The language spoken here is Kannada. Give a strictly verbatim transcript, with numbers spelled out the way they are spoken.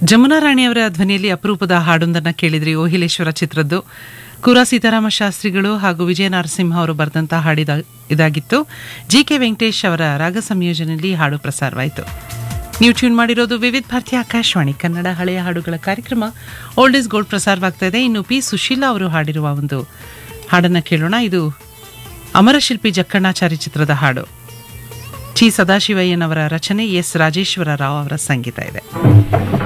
ಜಮುನಾ ರಾಣಿಯವರ ಧ್ವನಿಯಲ್ಲಿ ಅಪರೂಪದ ಹಾಡೊಂದನ್ನು ಕೇಳಿದ್ರಿ. ಓಹಿಲೇಶ್ವರ ಚಿತ್ರದ್ದು ಕುರಾ ಸೀತಾರಾಮ ಶಾಸ್ತ್ರಿಗಳು ಹಾಗೂ ವಿಜಯ ನರಸಿಂಹ ಅವರು ಬರೆದಂತಹ ಹಾಡಿದ ಇದಾಗಿತ್ತು. ಜಿ ಕೆ ವೆಂಕಟೇಶ್ ಅವರ ರಾಗ ಸಂಯೋಜನೆಯಲ್ಲಿ ಹಾಡು ಪ್ರಸಾರವಾಯಿತು. ನೀವು ಟ್ಯೂನ್ ಮಾಡಿರೋದು ವಿವಿಧ ಭಾರತಿ ಆಕಾಶವಾಣಿ ಕನ್ನಡ. ಹಳೆಯ ಹಾಡುಗಳ ಕಾರ್ಯಕ್ರಮ ಓಲ್ಡ್ ಇಸ್ ಗೋಲ್ಡ್ ಪ್ರಸಾರವಾಗ್ತಾ ಇದೆ. ಇನ್ನು ಪಿ ಸುಶೀಲಾ ಅವರು ಹಾಡಿರುವ ಒಂದು ಹಾಡನ್ನು ಕೇಳೋಣ. ಇದು ಅಮರಶಿಲ್ಪಿ ಜಕ್ಕಣ್ಣಾಚಾರಿ ಚಿತ್ರದ ಹಾಡು. ಚಿ ಸದಾಶಿವಯ್ಯನವರ ರಚನೆ, ಎಸ್ ರಾಜೇಶ್ವರ ರಾವ್ ಅವರ ಸಂಗೀತ ಇದೆ.